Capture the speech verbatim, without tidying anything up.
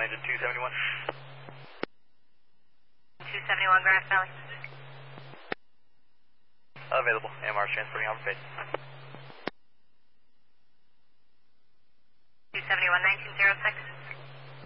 landed two seventy-one. two seventy-one Grass Valley. Available. A M R transporting over base. two seventy-one nineteen oh six.